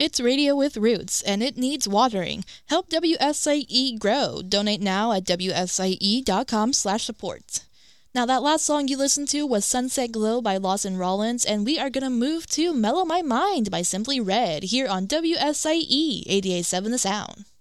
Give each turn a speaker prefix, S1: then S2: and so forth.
S1: It's radio with roots, and it needs watering. Help WSIE grow. Donate now at WSIE.com/support. Now, that last song you listened to was Sunset Glow by Lawson Rollins, and we are going to move to Mellow My Mind by Simply Red here on WSIE 88.7 The Sound.